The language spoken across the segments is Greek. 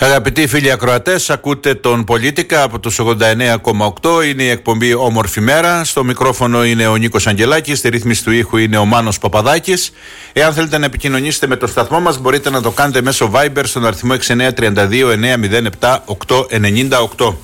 Αγαπητοί φίλοι ακροατές, ακούτε τον Πολίτικα από τους 89,8. Είναι η εκπομπή Όμορφη Μέρα. Στο μικρόφωνο είναι ο Νίκος Αγγελάκης. Στη ρύθμιση του ήχου είναι ο Μάνος Παπαδάκης. Εάν θέλετε να επικοινωνήσετε με το σταθμό μας, μπορείτε να το κάνετε μέσω Viber στον αριθμό 6932 907 898.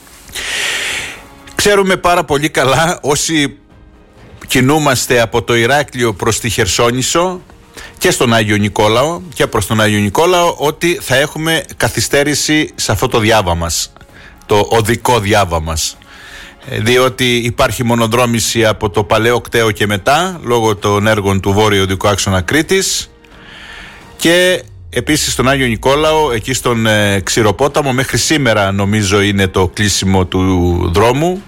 Ξέρουμε πάρα πολύ καλά, όσοι κινούμαστε από το Ηράκλειο προς τη Χερσόνησο και στον Άγιο Νικόλαο και προς τον Άγιο Νικόλαο, ότι θα έχουμε καθυστέρηση σε αυτό το διάβα μας, το οδικό διάβα μας, διότι υπάρχει μονοδρόμηση από το Παλαιό Κταίο και μετά λόγω των έργων του Βόρειο Οδικού Άξονα Κρήτης, και επίσης στον Άγιο Νικόλαο, εκεί στον Ξηροπόταμο, μέχρι σήμερα νομίζω είναι το κλείσιμο του δρόμου,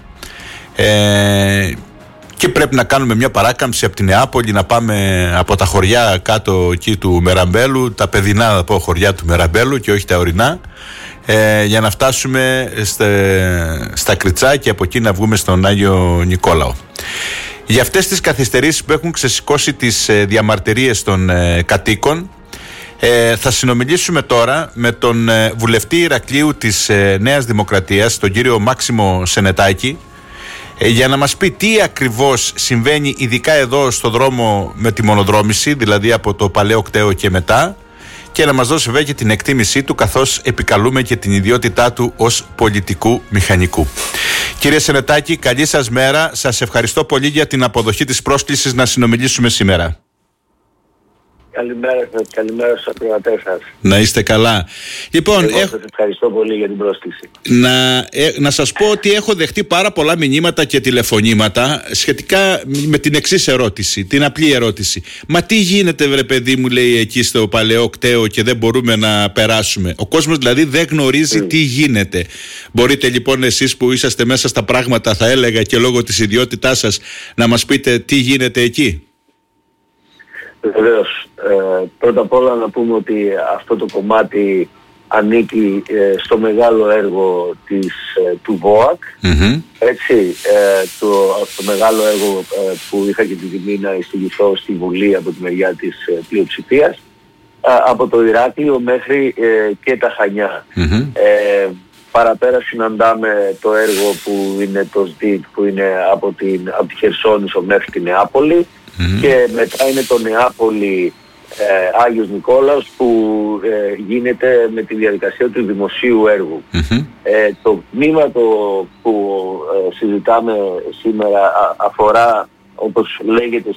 και πρέπει να κάνουμε μια παράκαμψη από τη Νεάπολη, να πάμε από τα χωριά κάτω εκεί του Μεραμπέλου, τα παιδινά να πω χωριά του Μεραμπέλου και όχι τα ορεινά, για να φτάσουμε στα Κριτσά και από εκεί να βγούμε στον Άγιο Νικόλαο. Για αυτές τις καθυστερήσεις που έχουν ξεσηκώσει τις διαμαρτυρίες των κατοίκων, θα συνομιλήσουμε τώρα με τον βουλευτή Ηρακλείου της Νέας Δημοκρατίας, τον κύριο Μάξιμο Σενετάκη, για να μας πει τι ακριβώς συμβαίνει ειδικά εδώ στο δρόμο με τη μονοδρόμηση, δηλαδή από το Παλαιό Κταίο και μετά, και να μας δώσει βέβαια και την εκτίμησή του, καθώς επικαλούμε και την ιδιότητά του ως πολιτικού μηχανικού. Κύριε Σενετάκη, καλή σας μέρα. Σας ευχαριστώ πολύ για την αποδοχή της πρόσκλησης να συνομιλήσουμε σήμερα. Καλημέρα στους ακροατές σας. Να είστε καλά. Λοιπόν, σας ευχαριστώ πολύ για την πρόσκληση. Να σας πω ότι έχω δεχτεί πάρα πολλά μηνύματα και τηλεφωνήματα σχετικά με την εξής ερώτηση, την απλή ερώτηση. Μα τι γίνεται, βρε παιδί μου, λέει, εκεί στο Παλαιό Κταίο και δεν μπορούμε να περάσουμε? Ο κόσμος δηλαδή δεν γνωρίζει τι γίνεται. Μπορείτε λοιπόν εσείς που είσαστε μέσα στα πράγματα, θα έλεγα και λόγω της ιδιότητάς σας, να μας πείτε τι γίνεται εκεί? Βεβαίως. Πρώτα απ' όλα να πούμε ότι αυτό το κομμάτι ανήκει στο μεγάλο έργο του ΒΟΑΚ. Έτσι, το μεγάλο έργο που είχα και την τιμή να εισηγηθώ στη Βουλή από τη μεριά της πλειοψηφίας, από το Ηράκλειο μέχρι και τα Χανιά. Παραπέρα συναντάμε το έργο που είναι το ΣΔΙΤ, που είναι από τη Χερσόνησο μέχρι τη Νεάπολη, και μετά είναι το Νεάπολη Άγιος Νικόλαος, που γίνεται με τη διαδικασία του δημοσίου έργου. Το τμήμα που συζητάμε σήμερα αφορά, όπως λέγεται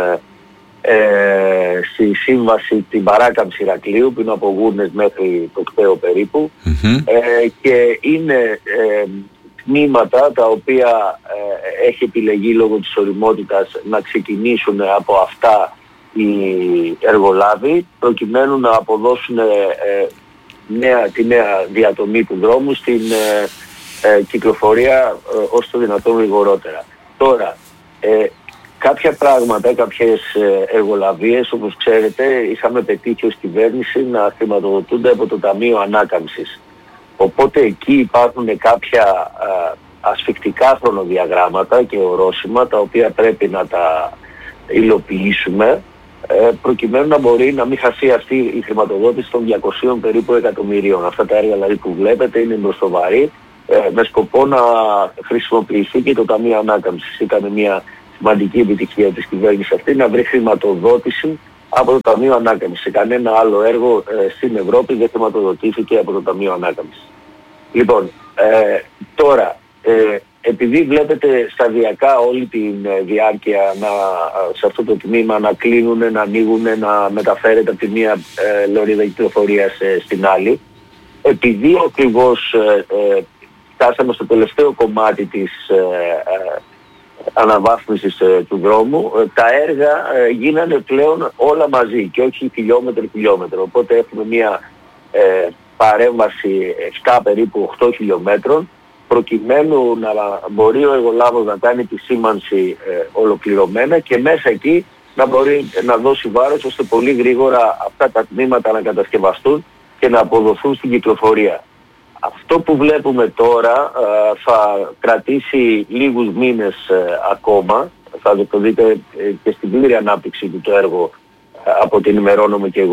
στη σύμβαση, την παράκαμψη Ηρακλείου, που είναι από Γούρνες μέχρι το Κταίο περίπου, και είναι τμήματα τα οποία έχει επιλεγεί λόγω της οριμότητας να ξεκινήσουν από αυτά οι εργολάβοι, προκειμένου να αποδώσουν τη νέα διατομή του δρόμου στην κυκλοφορία όσο το δυνατόν γρηγορότερα. Τώρα, κάποια πράγματα, κάποιες εργολαβίες, όπως ξέρετε, είχαμε πετύχει ως κυβέρνηση να χρηματοδοτούνται από το Ταμείο Ανάκαμψης. Οπότε εκεί υπάρχουν κάποια ασφικτικά χρονοδιαγράμματα και ορόσημα, τα οποία πρέπει να τα υλοποιήσουμε, προκειμένου να μπορεί να μην χαθεί αυτή η χρηματοδότηση των 200 περίπου εκατομμυρίων. Αυτά τα έργα δηλαδή που βλέπετε είναι μπροστοβαρή, με σκοπό να χρησιμοποιηθεί και το Ταμείο Ανάκαμψης. Ήταν μια σημαντική επιτυχία της κυβέρνησης αυτή να βρει χρηματοδότηση από το Ταμείο Ανάκαμψης. Σε κανένα άλλο έργο στην Ευρώπη δεν χρηματοδοτήθηκε από το Ταμείο Ανάκαμψης. Λοιπόν, τώρα, επειδή βλέπετε σταδιακά όλη τη διάρκεια σε αυτό το τμήμα να κλείνουν, να ανοίγουν, να μεταφέρεται από τη μία λωρίδα κυκλοφορίας στην άλλη, επειδή ακριβώς φτάσαμε στο τελευταίο κομμάτι της αναβάθμισης του δρόμου, τα έργα γίνανε πλέον όλα μαζί και όχι χιλιόμετρο. Οπότε έχουμε μια παρέμβαση 7 περίπου 8 χιλιόμετρων, προκειμένου να μπορεί ο εργολάβος να κάνει τη σήμανση ολοκληρωμένα και μέσα εκεί να μπορεί να δώσει βάρος ώστε πολύ γρήγορα αυτά τα τμήματα να κατασκευαστούν και να αποδοθούν στην κυκλοφορία. Αυτό που βλέπουμε τώρα θα κρατήσει λίγους μήνες ακόμα. Θα το δείτε και στην πλήρη ανάπτυξη του το έργο, από ό,τι ενημερώνομαι και εγώ,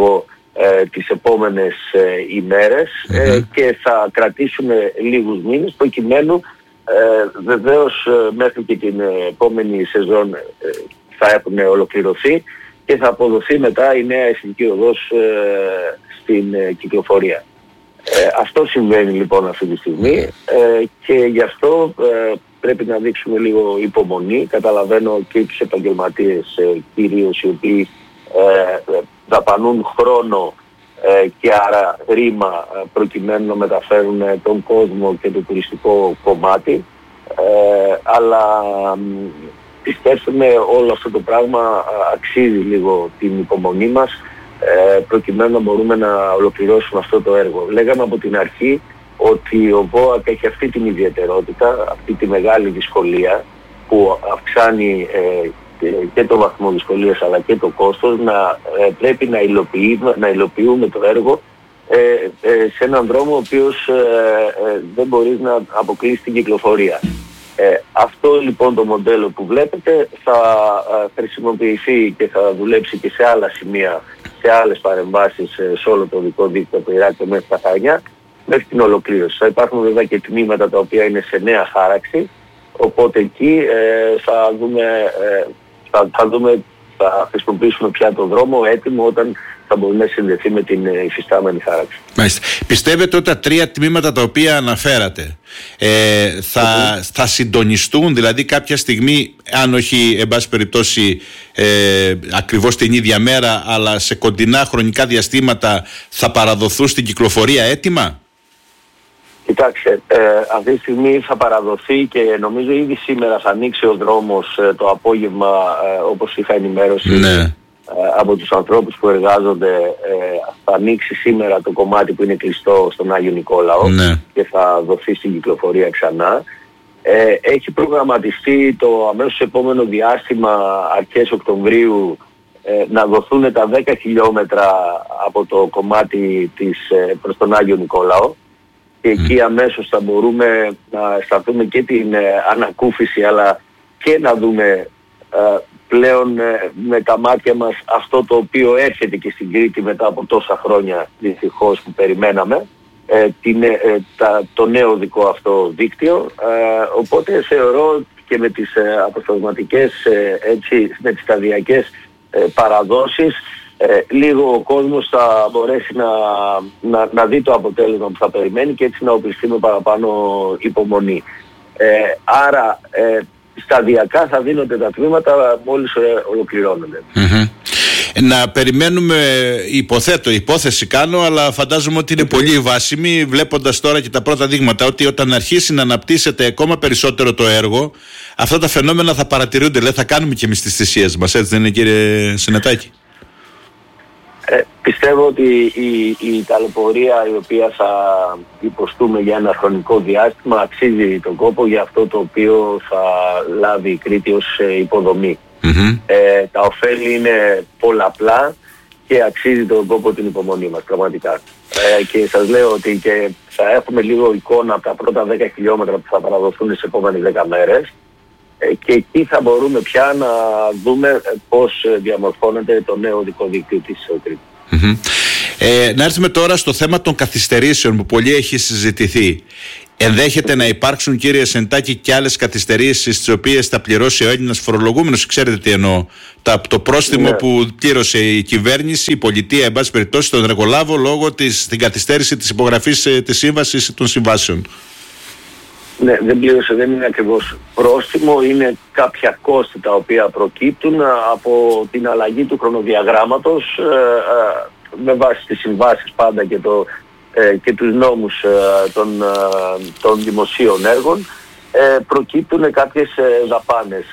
τις επόμενες ημέρες και θα κρατήσουν λίγους μήνες προκειμένου βεβαίως μέχρι και την επόμενη σεζόν θα έχουν ολοκληρωθεί και θα αποδοθεί μετά η νέα εθνική οδός στην κυκλοφορία. Αυτό συμβαίνει λοιπόν αυτή τη στιγμή και γι' αυτό πρέπει να δείξουμε λίγο υπομονή. Καταλαβαίνω και τους επαγγελματίες κυρίως οι οποίοι δαπανούν χρόνο και άρα ρήμα προκειμένου να μεταφέρουν τον κόσμο και το τουριστικό κομμάτι, αλλά πιστέψτε με, όλο αυτό το πράγμα αξίζει λίγο την υπομονή μας προκειμένου να μπορούμε να ολοκληρώσουμε αυτό το έργο. Λέγαμε από την αρχή ότι ο ΒΟΑΚ έχει αυτή την ιδιαιτερότητα, αυτή τη μεγάλη δυσκολία που αυξάνει και το βαθμό δυσκολίας αλλά και το κόστος, να πρέπει να υλοποιούμε το έργο σε έναν δρόμο ο οποίος δεν μπορείς να αποκλείσεις την κυκλοφορία. Αυτό λοιπόν το μοντέλο που βλέπετε θα χρησιμοποιηθεί και θα δουλέψει και σε άλλα σημεία, σε άλλες παρεμβάσεις σε όλο το οδικό δίκτυο από Ηράκλειο μέχρι τα Χανιά, μέχρι την ολοκλήρωση. Θα υπάρχουν βέβαια και τμήματα τα οποία είναι σε νέα χάραξη, οπότε εκεί θα χρησιμοποιήσουμε πια τον δρόμο έτοιμο όταν θα μπορεί να συνδεθεί με την υφιστάμενη χάραξη. Μάλιστα. Πιστεύετε ότι τα τρία τμήματα τα οποία αναφέρατε θα συντονιστούν, δηλαδή κάποια στιγμή, αν όχι εν πάση περιπτώσει ακριβώς την ίδια μέρα, αλλά σε κοντινά χρονικά διαστήματα θα παραδοθούν στην κυκλοφορία έτοιμα? Κοιτάξτε, αυτή τη στιγμή θα παραδοθεί και νομίζω ήδη σήμερα θα ανοίξει ο δρόμος το απόγευμα, όπως είχα ενημέρωση από τους ανθρώπους που εργάζονται. Θα ανοίξει σήμερα το κομμάτι που είναι κλειστό στον Άγιο Νικόλαο και θα δοθεί στην κυκλοφορία ξανά. Έχει προγραμματιστεί το αμέσως επόμενο διάστημα, αρχές Οκτωβρίου, να δοθούν τα 10 χιλιόμετρα από το κομμάτι προς τον Άγιο Νικόλαο. Και εκεί αμέσως θα μπορούμε να αισθανθούμε και την ανακούφιση αλλά και να δούμε πλέον με τα μάτια μας αυτό το οποίο έρχεται και στην Κρήτη μετά από τόσα χρόνια δυστυχώς που περιμέναμε, το νέο οδικό αυτό δίκτυο. Οπότε θεωρώ και με τις αποσπασματικές, με τις σταδιακές παραδόσεις, λίγο ο κόσμος θα μπορέσει να δει το αποτέλεσμα που θα περιμένει και έτσι να οπλιστεί με παραπάνω υπομονή. Άρα σταδιακά θα δίνονται τα τμήματα μόλις ολοκληρώνονται. Να περιμένουμε, υπόθεση κάνω, αλλά φαντάζομαι ότι είναι πολύ βάσιμη, βλέποντας τώρα και τα πρώτα δείγματα, ότι όταν αρχίσει να αναπτύσσεται ακόμα περισσότερο το έργο, αυτά τα φαινόμενα θα παρατηρούνται. Δηλαδή θα κάνουμε και εμείς τις θυσίες μας, έτσι δεν είναι, κύριε Συνετάκη? Πιστεύω ότι η ταλαιπωρία η οποία θα υποστούμε για ένα χρονικό διάστημα αξίζει τον κόπο για αυτό το οποίο θα λάβει η Κρήτη ως υποδομή. Τα ωφέλη είναι πολλαπλά και αξίζει τον κόπο την υπομονή μας πραγματικά. Και σας λέω ότι και θα έχουμε λίγο εικόνα από τα πρώτα 10 χιλιόμετρα που θα παραδοθούν στις επόμενες 10 μέρες και εκεί θα μπορούμε πια να δούμε πώς διαμορφώνεται το νέο οδικό δίκτυο της Κρήτης. Να έρθουμε τώρα στο θέμα των καθυστερήσεων που πολύ έχει συζητηθεί. Ενδέχεται να υπάρξουν, κύριε Σεντάκη, και άλλες καθυστερήσεις τις οποίες θα πληρώσει ο Έλληνας φορολογούμενος? Ξέρετε τι εννοώ? Το πρόστιμο που πλήρωσε η κυβέρνηση, η πολιτεία, εν πάση περιπτώσει, στον εργολάβο λόγω την καθυστέρηση της υπογραφής της σύμβασης των συμβάσεων. Ναι, δεν πλήρωσε, δεν είναι ακριβώς πρόστιμο, είναι κάποια κόστη τα οποία προκύπτουν από την αλλαγή του χρονοδιαγράμματος με βάση τις συμβάσεις πάντα και τους νόμους των δημοσίων έργων. Προκύπτουν κάποιες δαπάνες.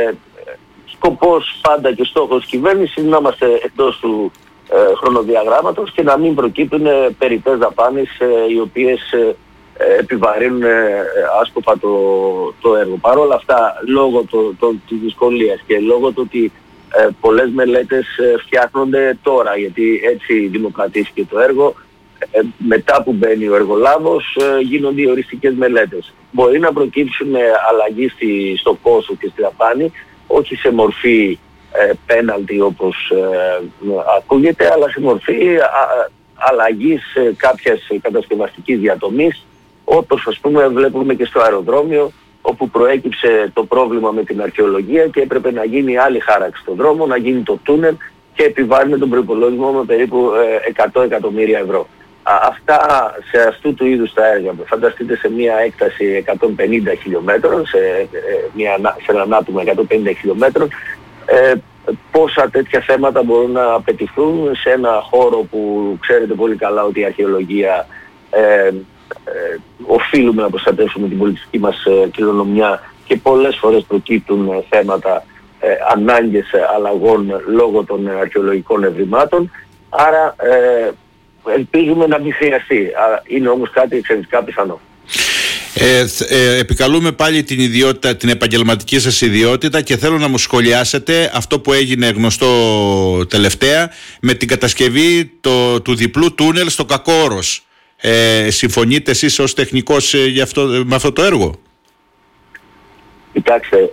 Σκοπός πάντα και στόχος της κυβέρνησης είναι να είμαστε εκτός του χρονοδιαγράμματος και να μην προκύπτουν περιττές δαπάνες οι οποίες επιβαρύνουν άσκοπα το έργο. Παρ' όλα αυτά, λόγω της δυσκολίας και λόγω του ότι πολλές μελέτες φτιάχνονται τώρα, γιατί έτσι δημοκρατήθηκε το έργο, μετά που μπαίνει ο εργολάβος γίνονται οι οριστικές μελέτες. Μπορεί να προκύψουν αλλαγή στο κόστος και στη δαπάνη, όχι σε μορφή πέναλτι όπως ακούγεται, αλλά στη μορφή αλλαγής κάποιας κατασκευαστικής διατομής, όπως ας πούμε βλέπουμε και στο αεροδρόμιο, όπου προέκυψε το πρόβλημα με την αρχαιολογία και έπρεπε να γίνει άλλη χάραξη στον δρόμο, να γίνει το τούνελ και επιβάλλουμε τον προϋπολογισμό με περίπου 100 εκατομμύρια ευρώ. Αυτά σε αυτού του είδους τα έργα, φανταστείτε σε μια έκταση 150 χιλιόμετρων, σε έναν άτομο 150 χιλιόμετρων, πόσα τέτοια θέματα μπορούν να απαιτηθούν σε ένα χώρο που ξέρετε πολύ καλά ότι η αρχαιολογία οφείλουμε να προστατεύσουμε την πολιτιστική μας κληρονομιά και πολλές φορές προκύπτουν θέματα ανάγκες αλλαγών λόγω των αρχαιολογικών ευρημάτων. Άρα ελπίζουμε να μην χρειαστεί. Είναι όμως κάτι εξαιρετικά πιθανό. Επικαλούμε πάλι την επαγγελματική σας ιδιότητα και θέλω να μου σχολιάσετε αυτό που έγινε γνωστό τελευταία με την κατασκευή του διπλού τούνελ στο Κακόρος. Συμφωνείτε εσείς ως τεχνικός με αυτό το έργο? Κοιτάξτε,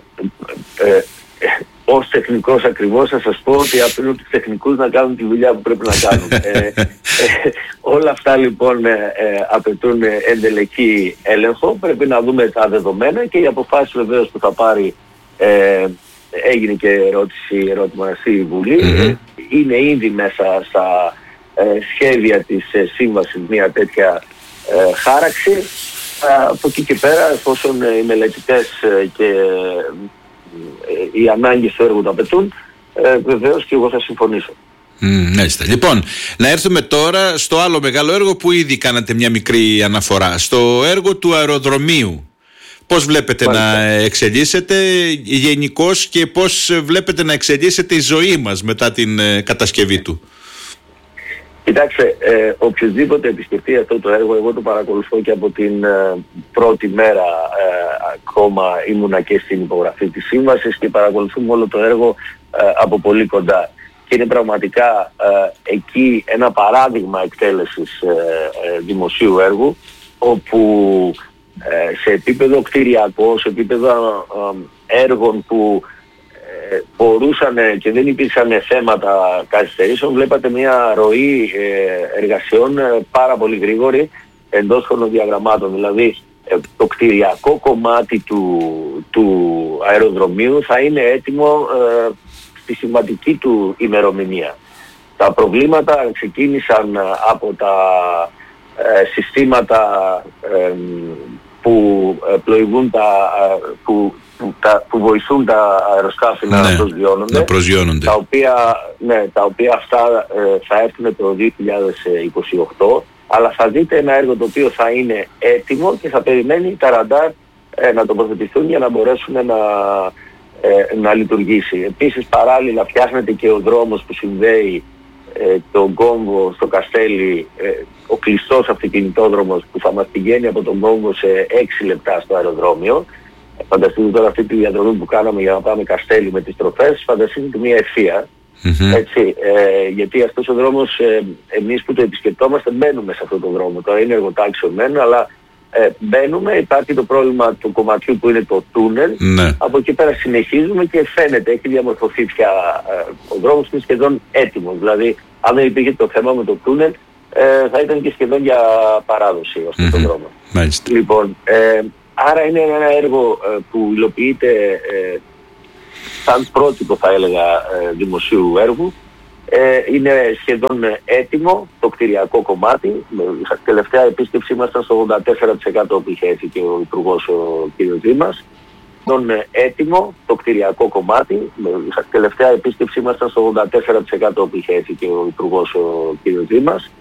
ως τεχνικός ακριβώς θα σας πω ότι αφήνω τους τεχνικούς να κάνουν τη δουλειά που πρέπει να κάνουν. Όλα αυτά λοιπόν απαιτούν εντελεχή έλεγχο. Πρέπει να δούμε τα δεδομένα και οι αποφάσεις βεβαίως που θα πάρει, έγινε και ερώτημα στη Βουλή. Είναι ήδη μέσα στα σχέδια της σύμβασης μια τέτοια χάραξη. Από εκεί και πέρα, εφόσον οι μελετητές και οι ανάγκες του έργου το απαιτούν, βεβαίως και εγώ θα συμφωνήσω. Λοιπόν, να έρθουμε τώρα στο άλλο μεγάλο έργο που ήδη κάνατε μια μικρή αναφορά, στο έργο του αεροδρομίου. Πώς βλέπετε να εξελίσσεται γενικώς και πώς βλέπετε να εξελίσσεται η ζωή μας μετά την κατασκευή του? Κοιτάξτε, οποιοδήποτε επισκεφτεί αυτό το έργο, εγώ το παρακολουθώ και από την πρώτη μέρα ακόμα ήμουνα και στην υπογραφή της σύμβασης και παρακολουθούμε όλο το έργο από πολύ κοντά. Και είναι πραγματικά εκεί ένα παράδειγμα εκτέλεσης δημοσίου έργου, όπου σε επίπεδο κτηριακό, σε επίπεδο έργων που μπορούσαν και δεν υπήρξαν θέματα καθυστερήσεων, βλέπατε μια ροή εργασιών πάρα πολύ γρήγορη εντός χρονοδιαγραμμάτων. Δηλαδή το κτηριακό κομμάτι του αεροδρομίου θα είναι έτοιμο στη σημαντική του ημερομηνία. Τα προβλήματα ξεκίνησαν από τα συστήματα που πλοηγούν που βοηθούν τα αεροσκάφη να προσγειώνονται, τα οποία αυτά θα έρθουν το 2028, αλλά θα δείτε ένα έργο το οποίο θα είναι έτοιμο και θα περιμένει τα ραντάρ να τοποθετηθούν για να μπορέσουν να λειτουργήσει. Επίσης παράλληλα φτιάχνεται και ο δρόμος που συνδέει τον Κόμβο στο Καστέλι, ο κλειστός αυτοκινητόδρομος που θα μας πηγαίνει από τον Κόμβο σε 6 λεπτά στο αεροδρόμιο. Φανταστείτε τώρα αυτή τη διαδρομή που κάναμε για να πάμε Καστέλι με τις τροφές, φανταστείτε μια ευθεία. Έτσι, γιατί αυτός ο δρόμος, εμείς που το επισκεπτόμαστε μπαίνουμε σε αυτόν τον δρόμο. Τώρα είναι εργοτάξιο μεν, αλλά μπαίνουμε, υπάρχει το πρόβλημα του κομματιού που είναι το τούνελ. Από εκεί πέρα συνεχίζουμε και φαίνεται, έχει διαμορφωθεί πια ο δρόμος, είναι σχεδόν έτοιμος. Δηλαδή, αν δεν υπήρχε το θέμα με το τούνελ, θα ήταν και σχεδόν για παράδοση αυτόν τον δρόμο. Λοιπόν, άρα είναι ένα έργο που υλοποιείται σαν πρότυπο, θα έλεγα, δημοσίου έργου. Είναι σχεδόν έτοιμο το κτηριακό κομμάτι. Τελευταία επίσκεψη ήμασταν στο 84% που είχε έρθει και ο Υπουργός ο κ. Δήμας. Έτοιμο το κτηριακό κομμάτι. Τελευταία επίσκεψη ήμασταν στο 84% που είχε έρθει και ο Υπουργός ο κ. Δήμας.